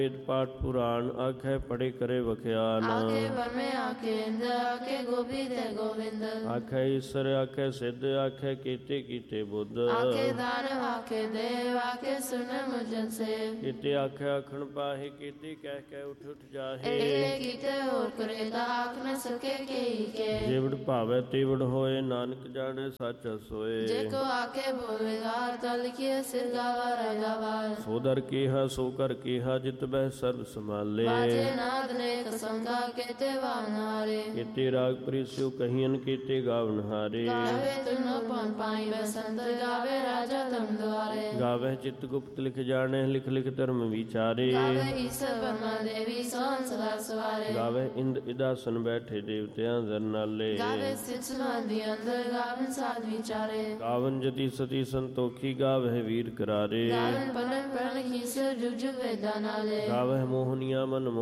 वेद पाठ पुराण आखे पढ़े करे वख्यान। आखे ब्रह्मे आखे इंद्र आखे गोविंद है गोविंद। आखे ईश्वर आखे सिद्ध आखे कीते कीते बुद्ध। आखे दानव आखे देव आखे सुन मुझन से। कीते आखे आखण पाहे कीते कह के उठ उठ जाहे। कीते और करेगा आख न सके के ही के। जेवड़ भावे तेवड़ होए नानक जाने सच सोए। जेको आखे बोलेगा तल लिखिए सिर गावा रहेगा बार। सो दर कीहा सो कर कीहा जित बह सर्व संभाले। बाजे नाद नेक संगा केते वानारे। कीते राग प्रीस्यु कहियन कीते गावन हारे। गावे तुनो पन पाई वे संत गावे राजा तुम द्वारे। गावे चित्त गुप्त लिख जाने लिख लिख धर्म विचारे। गावे ईश्वर ब्रह्मा देवी सोन सदा सवारे। गावे इंद इदासन बैठे देवतियां दर नाले। गावे सिद्ध समाधि अंदर गावन साध विचारे। गावन जति सती संतोखी गावे वीर करारे। गावन पलन प्रण खीसर जुग जुग वेदा नाले। गावह मोहनिया मन